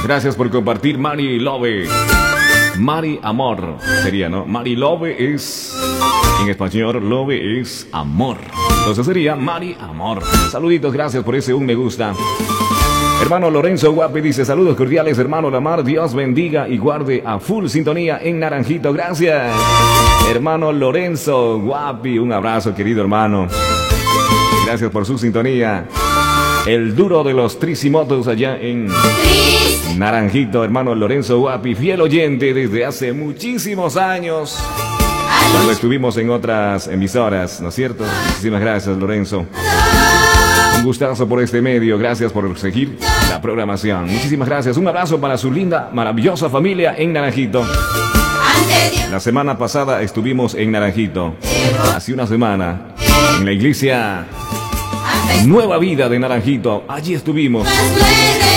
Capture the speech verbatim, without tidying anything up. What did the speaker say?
gracias por compartir, Mari Love. Mari Amor sería, ¿no? Mari Love es, en español, Love es amor. Entonces sería Mari Amor. Saluditos, gracias por ese un me gusta. Hermano Lorenzo Guapi dice, saludos cordiales, hermano Lamar, Dios bendiga y guarde a full sintonía en Naranjito, gracias. Hermano Lorenzo Guapi, un abrazo, querido hermano. Gracias por su sintonía. El duro de los Trisimotos allá en Naranjito, hermano Lorenzo Guapi, fiel oyente desde hace muchísimos años, cuando estuvimos en otras emisoras, ¿no es cierto? Muchísimas gracias, Lorenzo. Un gustazo por este medio, gracias por seguir la programación. Muchísimas gracias, un abrazo para su linda, maravillosa familia en Naranjito. La semana pasada estuvimos en Naranjito, hace una semana, en la iglesia Nueva Vida de Naranjito, allí estuvimos.